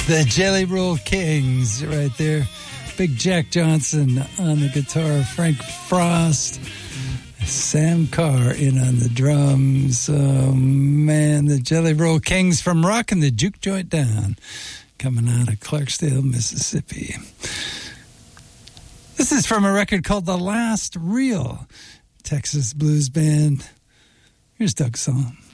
The Jelly Roll Kings right there. Big Jack Johnson on the guitar, Frank Frost, Sam Carr in on the drums. Oh, man, the Jelly Roll Kings from Rockin' the Juke Joint Down, coming out of Clarksdale, Mississippi. This is from a record called The Last Real Texas Blues Band. Here's Doug's song.